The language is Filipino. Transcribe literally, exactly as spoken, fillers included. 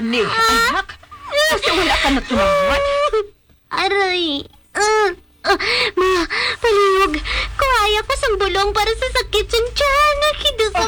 ni, anak. Kasi wala ka na tumawan. Aray. Uh, uh, ma, palihog. Kuhaya ko sang bulong para sa sakit yung tiyan. Nakidus